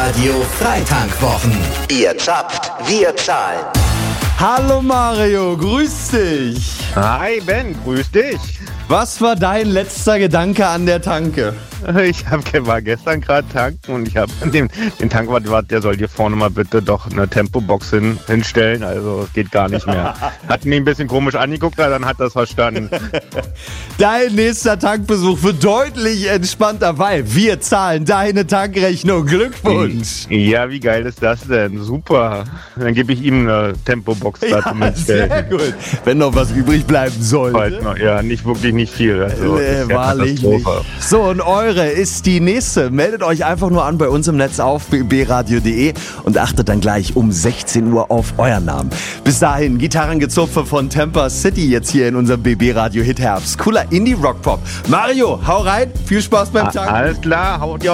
Radio Freitankwwochen. Ihr zapft, wir zahlen. Hallo Mario, grüß dich. Hi Ben, grüß dich. Was war dein letzter Gedanke an der Tanke? Ich war gestern gerade tanken und ich habe den Tankwart, der soll dir vorne mal bitte doch eine Tempobox hinstellen, also es geht gar nicht mehr. Hat mich ein bisschen komisch angeguckt, aber dann hat das verstanden. Dein nächster Tankbesuch wird deutlich entspannter, weil wir zahlen deine Tankrechnung. Glückwunsch! Ja, wie geil ist das denn? Super. Dann gebe ich ihm eine Tempobox dazu mitstellen. Sehr gut. Wenn noch was übrig bleiben sollte. Ja, nicht viel. Also, wahrlich nicht. So, und eure ist die nächste. Meldet euch einfach nur an bei uns im Netz auf bbradio.de und achtet dann gleich um 16 Uhr auf euren Namen. Bis dahin, Gitarrengezupfe von Tampa City jetzt hier in unserem BB Radio Hit Herbst. Cooler Indie-Rock-Pop. Mario, hau rein. Viel Spaß beim Tanken. Alles klar, haut ihr